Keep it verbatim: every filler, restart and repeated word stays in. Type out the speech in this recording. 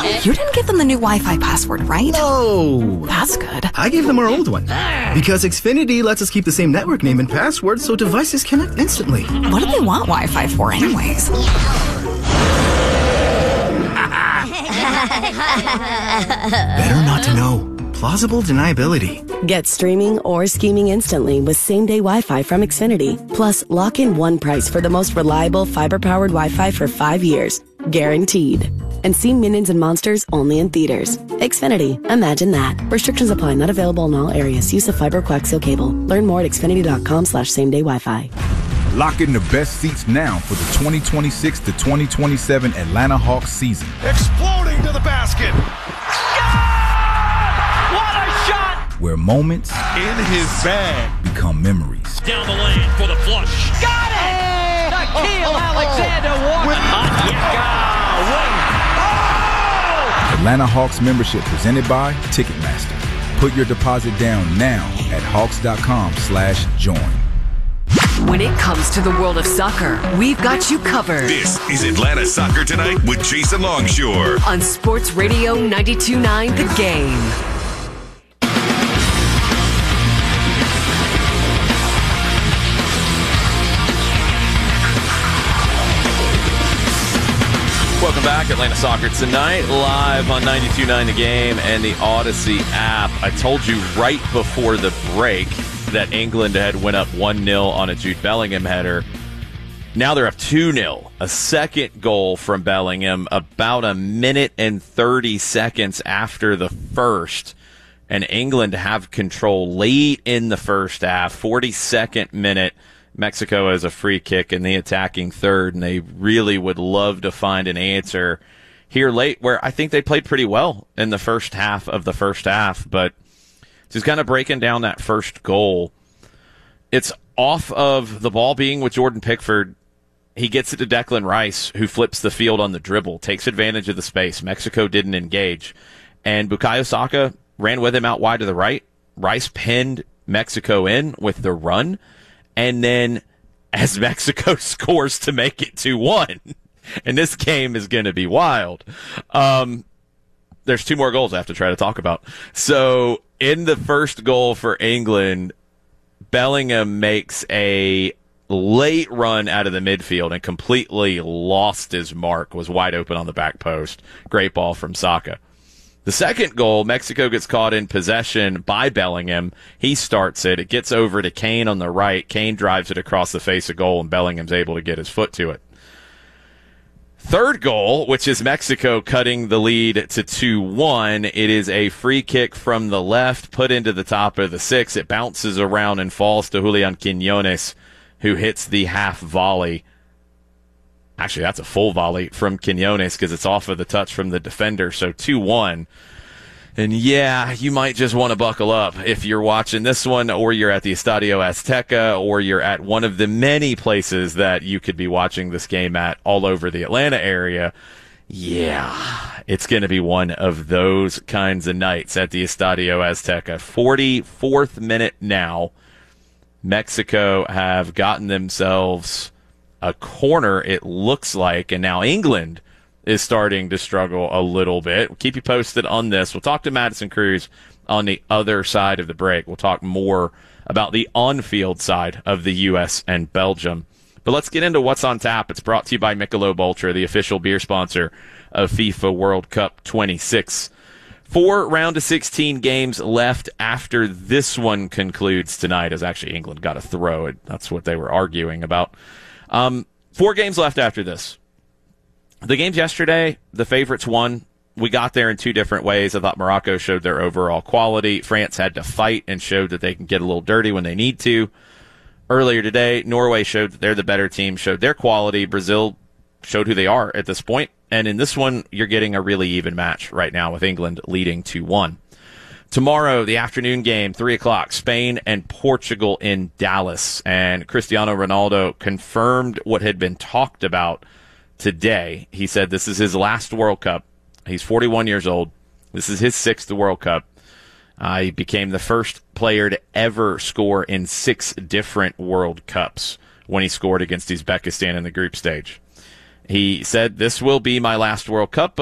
You didn't give them the new Wi-Fi password, right? No! That's good. I gave them our old one. Because Xfinity lets us keep the same network name and password so devices connect instantly. What do they want Wi-Fi for anyways? Better not to know. Plausible deniability. Get streaming or scheming instantly with same-day Wi-Fi from Xfinity. Plus, lock in one price for the most reliable fiber-powered Wi-Fi for five years. Guaranteed. And see Minions and Monsters only in theaters. Xfinity. Imagine that. Restrictions apply. Not available in all areas. Use of fiber coaxial cable. Learn more at xfinity.com slash same-day Wi-Fi. Lock in the best seats now for the twenty twenty-six to twenty twenty-seven Atlanta Hawks season. Exploding to the basket. What a shot! Where moments in his bag become memories. Down the lane for the flush. Got it! Nickeil Alexander Walker. Oh! Atlanta Hawks membership presented by Ticketmaster. Put your deposit down now at hawks.com slash join. When it comes to the world of soccer, we've got you covered. This is Atlanta Soccer Tonight with Jason Longshore. On Sports Radio ninety-two point nine The Game. Welcome back, Atlanta Soccer Tonight, live on ninety-two point nine The Game and the Odyssey app. I told you right before the break that England had went up one nil on a Jude Bellingham header. Now they're up two nil. A second goal from Bellingham about a minute and thirty seconds after the first. And England have control late in the first half, forty-second minute. Mexico has a free kick in the attacking third, and they really would love to find an answer here late, where I think they played pretty well in the first half of the first half, but just kind of breaking down that first goal. It's off of the ball being with Jordan Pickford. He gets it to Declan Rice, who flips the field on the dribble, takes advantage of the space. Mexico didn't engage. And Bukayo Saka ran with him out wide to the right. Rice pinned Mexico in with the run. And then as Mexico scores to make it two one, and this game is going to be wild. Um, there's two more goals I have to try to talk about. So in the first goal for England, Bellingham makes a late run out of the midfield and completely lost his mark, was wide open on the back post. Great ball from Saka. The second goal, Mexico gets caught in possession by Bellingham. He starts it. It gets over to Kane on the right. Kane drives it across the face of goal, and Bellingham's able to get his foot to it. Third goal, which is Mexico cutting the lead to two one. It is a free kick from the left, put into the top of the six. It bounces around and falls to Julian Quinones, who hits the half volley. Actually, that's a full volley from Quinones because it's off of the touch from the defender. So two one. And yeah, you might just want to buckle up if you're watching this one, or you're at the Estadio Azteca, or you're at one of the many places that you could be watching this game at all over the Atlanta area. Yeah, it's going to be one of those kinds of nights at the Estadio Azteca. forty-fourth minute now. Mexico have gotten themselves a corner, it looks like, and now England is starting to struggle a little bit. We'll keep you posted on this. We'll talk to Madison Cruz on the other side of the break. We'll talk more about the on-field side of the U S and Belgium. But let's get into what's on tap. It's brought to you by Michelob Ultra, the official beer sponsor of FIFA World Cup twenty-six. Four round of sixteen games left after this one concludes tonight, as actually England got a throw. That's what they were arguing about. Um, four games left after this. The games yesterday, the favorites won. We got there in two different ways. I thought Morocco showed their overall quality. France had to fight and showed that they can get a little dirty when they need to. Earlier today, Norway showed that they're the better team, showed their quality. Brazil showed who they are at this point. And in this one, you're getting a really even match right now with England leading two one. Tomorrow, the afternoon game, three o'clock, Spain and Portugal in Dallas. And Cristiano Ronaldo confirmed what had been talked about today. He said this is his last World Cup. He's forty-one years old. This is his sixth World Cup. Uh, he became the first player to ever score in six different World Cups when he scored against Uzbekistan in the group stage. He said, this will be my last World Cup,